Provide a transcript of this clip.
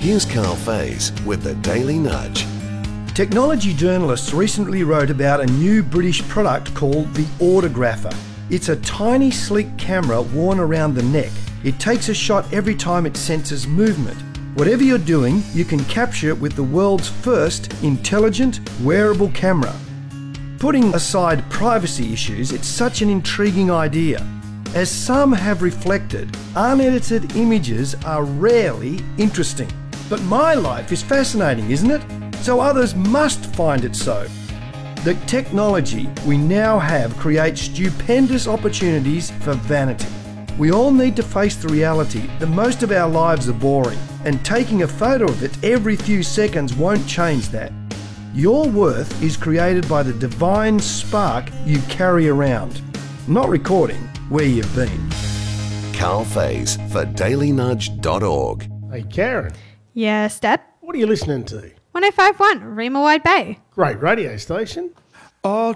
Here's Carl Faze with the Daily Nudge. Technology journalists recently wrote about a new British product called the Autographer. It's a tiny, sleek camera worn around the neck. It takes a shot every time it senses movement. Whatever you're doing, you can capture it with the world's first intelligent, wearable camera. Putting aside privacy issues, it's such an intriguing idea. As some have reflected, unedited images are rarely interesting. But my life is fascinating, isn't it? So others must find it so. The technology we now have creates stupendous opportunities for vanity. We all need to face the reality that most of our lives are boring, and taking a photo of it every few seconds won't change that. Your worth is created by the divine spark you carry around, not recording where you've been. Carl Faze for dailynudge.org. Hey, Karen, Yes, Dad. what are you listening to? 1051 Rima Wide Bay. Great radio station. All